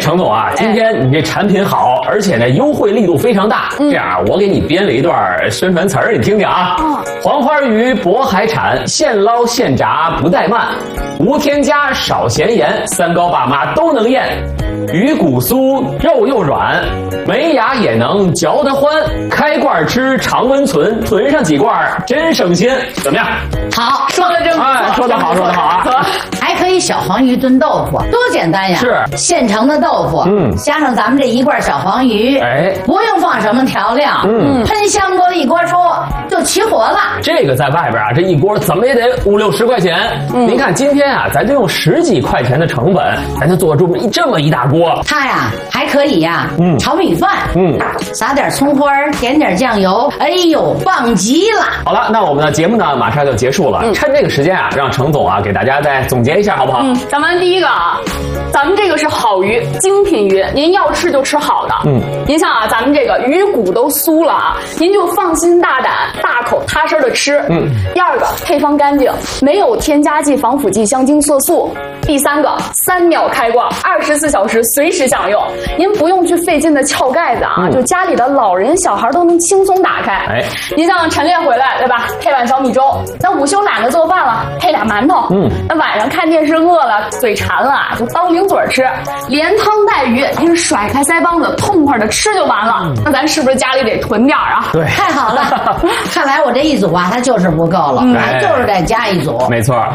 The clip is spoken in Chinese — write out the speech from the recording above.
程总啊，今天你这产品好，而且呢优惠力度非常大。这样啊，我给你编了一段宣传词儿，你听听啊。黄花鱼渤海产，现捞现炸不怠慢，无添加少咸盐，三高爸妈都能咽。鱼骨酥，肉又软，没牙也能嚼得欢。开罐吃常温存，囤上几罐真省心。怎么样？ 好， 说的真不错， 哎，说得好，说得好啊！ 还可以小黄鱼炖豆腐，多简单呀！ 是现成的豆腐，加上咱们这一罐小黄鱼， 哎， 不用放什么调料，喷香锅一锅出就起火了。 这个在外边啊，这一锅怎么也得50、60块钱。您看今天啊，咱就用10几块钱的成本，咱就做出这么一大锅。 它呀还可以呀，炒米饭，撒点葱花，点点酱油，哎呦，棒极了！ 好了，那我们的节目呢马上就结束了，趁这个时间啊，让程总啊给大家再总结一下，好不好？ 咱们第一个啊，咱们这个是好鱼，精品鱼，您要吃就吃好的。您像啊，咱们这个鱼骨都酥了啊，您就放心大胆、大口踏实的吃。第二个，配方干净，没有添加剂、防腐剂、香精、色素。第三个，3秒开罐，24小时随时享用，您不用去费劲的撬盖子啊，就家里的老人小孩都能轻松打开。 哎， 您像晨练回来对吧，配碗小米粥，那午休懒得做饭了，配俩馒头。那晚上看电视饿了，嘴馋了啊，就当零嘴吃，连汤带鱼，您甩开腮帮子，痛快的吃就完了。那咱是不是家里得囤点啊？ 对， 太好了，看来我这一组啊，它就是不够了，还就是得加一组。 没错。